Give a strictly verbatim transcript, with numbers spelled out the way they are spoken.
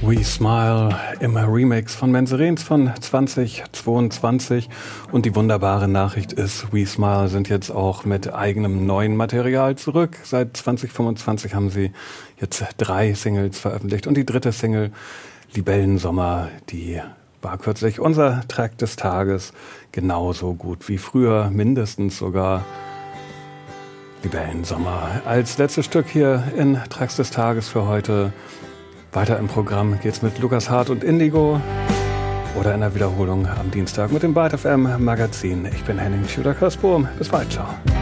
We Smile im Remix von Menserens von zweitausendzweiundzwanzig. Und die wunderbare Nachricht ist, We Smile sind jetzt auch mit eigenem neuen Material zurück. Seit zwanzig fünfundzwanzig haben sie jetzt drei Singles veröffentlicht. Und die dritte Single, Libellensommer, die war kürzlich unser Track des Tages. Genauso gut wie früher, mindestens sogar. Libellensommer als letztes Stück hier in Tracks des Tages für heute. Weiter im Programm geht's mit Lukas Hart und Indigo oder in der Wiederholung am Dienstag mit dem Byte F M Magazin. Ich bin Henning Schüler-Körsbohm. Bis bald, ciao.